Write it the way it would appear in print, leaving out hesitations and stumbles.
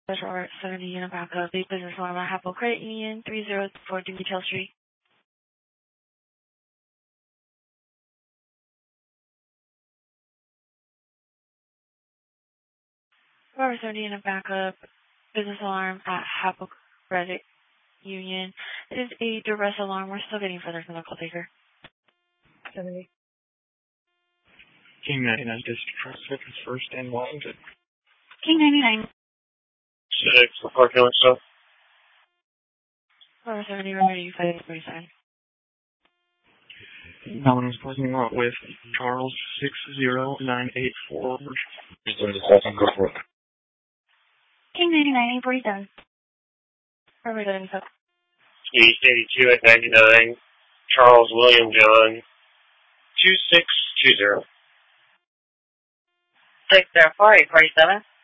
Robert 70 unit backup, the business alarm at Happel Credit Union, 304 Detail Street. Robert 70 unit backup, business alarm at Happel Credit Union. It is a duress alarm. We're still getting further from the call taker. 70. King 99 District Trust Service First and Washington. King 99. 6, parking lot stuff. Robert 70, ready, 537. Domino's parking lot with Charles 60984. Just in the second, go for it. King 99, 847. Robert 77. East 82 at 99, Charles William John, 2620. 604, 847.